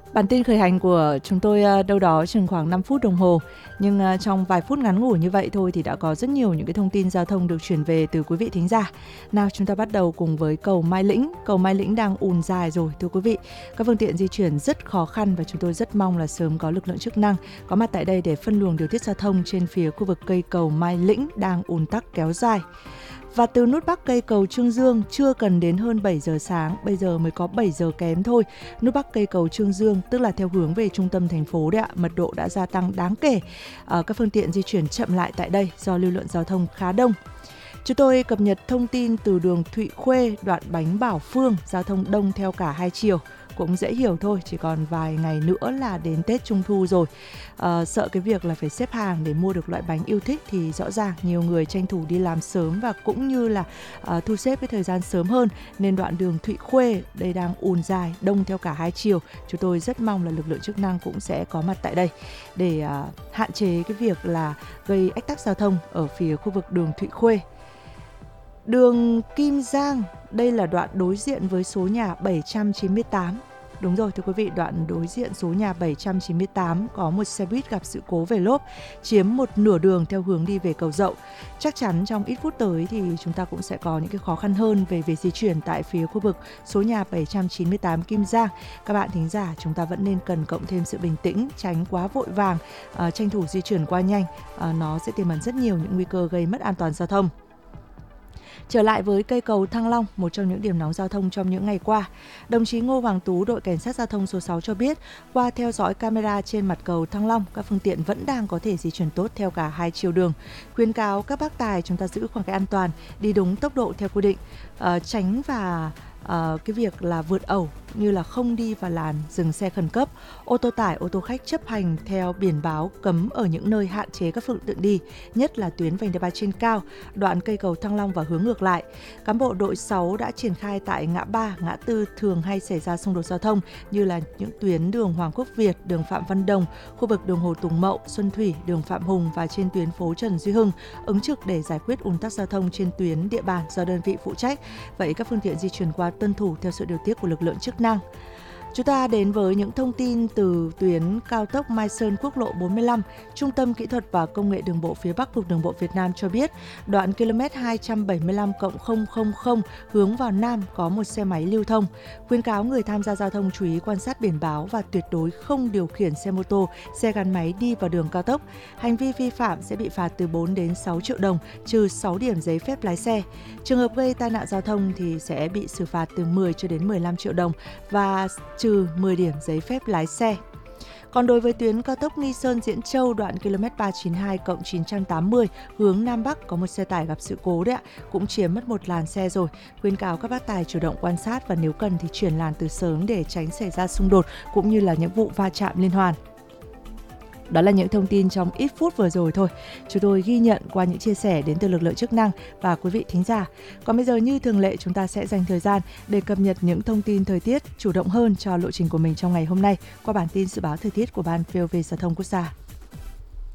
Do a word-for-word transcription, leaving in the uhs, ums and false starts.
Bản tin khởi hành của chúng tôi ờ, đâu đó chừng khoảng năm phút đồng hồ. Nhưng ờ, trong vài phút ngắn ngủi như vậy thôi thì đã có rất nhiều những cái thông tin giao thông được chuyển về từ quý vị thính giả. Nào, chúng ta bắt đầu cùng với cầu Mai Lĩnh. Cầu Mai Lĩnh đang ùn dài rồi thưa quý vị. Các phương tiện di chuyển rất khó khăn và chúng tôi rất mong là sớm có lực lượng chức năng có mặt tại đây để phân luồng điều tiết giao thông trên phía khu vực cây cầu Mai Lĩnh đang ùn tắc kéo dài. Và từ nút Bắc cây cầu Trương Dương chưa cần đến hơn bảy giờ sáng, bây giờ mới có bảy giờ kém thôi. Nút Bắc cây cầu Trương Dương, tức là theo hướng về trung tâm thành phố đấy ạ, mật độ đã gia tăng đáng kể. À, các phương tiện di chuyển chậm lại tại đây do lưu lượng giao thông khá đông. Chúng tôi cập nhật thông tin từ đường Thụy Khuê, đoạn Bánh Bảo Phương, giao thông đông theo cả hai chiều. Cũng dễ hiểu thôi, chỉ còn vài ngày nữa là đến Tết Trung Thu rồi. À, sợ cái việc là phải xếp hàng để mua được loại bánh yêu thích thì rõ ràng nhiều người tranh thủ đi làm sớm và cũng như là à, thu xếp cái thời gian sớm hơn. Nên đoạn đường Thụy Khuê đây đang ùn dài, đông theo cả hai chiều. Chúng tôi rất mong là lực lượng chức năng cũng sẽ có mặt tại đây để à, hạn chế cái việc là gây ách tắc giao thông ở phía khu vực đường Thụy Khuê. Đường Kim Giang, đây là đoạn đối diện với số nhà bảy trăm chín mươi tám. Đúng rồi thưa quý vị, đoạn đối diện số nhà bảy trăm chín mươi tám có một xe buýt gặp sự cố về lốp, chiếm một nửa đường theo hướng đi về Cầu Dậu. Chắc chắn trong ít phút tới thì chúng ta cũng sẽ có những cái khó khăn hơn về việc di chuyển tại phía khu vực số nhà bảy trăm chín mươi tám Kim Giang. Các bạn thính giả, chúng ta vẫn nên cần cộng thêm sự bình tĩnh, tránh quá vội vàng, uh, tranh thủ di chuyển qua nhanh. Uh, nó sẽ tiềm ẩn rất nhiều những nguy cơ gây mất an toàn giao thông. Trở lại với cây cầu Thăng Long, một trong những điểm nóng giao thông trong những ngày qua. Đồng chí Ngô Hoàng Tú, đội cảnh sát giao thông số sáu cho biết, qua theo dõi camera trên mặt cầu Thăng Long, các phương tiện vẫn đang có thể di chuyển tốt theo cả hai chiều đường. Khuyến cáo các bác tài chúng ta giữ khoảng cách an toàn, đi đúng tốc độ theo quy định, uh, tránh và uh, cái việc là vượt ẩu như là không đi vào làn dừng xe khẩn cấp. Ô tô tải, ô tô khách chấp hành theo biển báo cấm ở những nơi hạn chế các phương tiện đi, nhất là tuyến vành đai ba trên cao, đoạn cây cầu Thăng Long và hướng ngược lại. Cán bộ đội sáu đã triển khai tại ngã ba, ngã tư thường hay xảy ra xung đột giao thông như là những tuyến đường Hoàng Quốc Việt, đường Phạm Văn Đồng, khu vực đường Hồ Tùng Mậu, Xuân Thủy, đường Phạm Hùng và trên tuyến phố Trần Duy Hưng, ứng trực để giải quyết ùn tắc giao thông trên tuyến địa bàn do đơn vị phụ trách. Vậy các phương tiện di chuyển qua tuân thủ theo sự điều tiết của lực lượng chức năng. Chúng ta đến với những thông tin từ tuyến cao tốc Mai Sơn quốc lộ bốn mươi lăm. Trung tâm Kỹ thuật và Công nghệ Đường bộ phía Bắc Cục Đường bộ Việt Nam cho biết, đoạn km hai trăm bảy mươi lăm cộng không không không hướng vào Nam có một xe máy lưu thông. Khuyến cáo người tham gia giao thông chú ý quan sát biển báo và tuyệt đối không điều khiển xe mô tô, xe gắn máy đi vào đường cao tốc. Hành vi vi phạm sẽ bị phạt từ bốn đến sáu triệu đồng, trừ sáu điểm giấy phép lái xe. Trường hợp gây tai nạn giao thông thì sẽ bị xử phạt từ mười cho đến mười lăm triệu đồng và trừ mười điểm giấy phép lái xe. Còn đối với tuyến cao tốc Nghi Sơn - Diễn Châu đoạn km ba trăm chín mươi hai cộng chín trăm tám mươi hướng Nam Bắc có một xe tải gặp sự cố đấy ạ, cũng chiếm mất một làn xe rồi. Khuyến cáo các bác tài chủ động quan sát và nếu cần thì chuyển làn từ sớm để tránh xảy ra xung đột cũng như là những vụ va chạm liên hoàn. Đó là những thông tin trong ít phút vừa rồi thôi. Chúng tôi ghi nhận qua những chia sẻ đến từ lực lượng chức năng và quý vị thính giả. Còn bây giờ như thường lệ, chúng ta sẽ dành thời gian để cập nhật những thông tin thời tiết chủ động hơn cho lộ trình của mình trong ngày hôm nay qua bản tin dự báo thời tiết của Ban vê o vê Giao thông Quốc gia.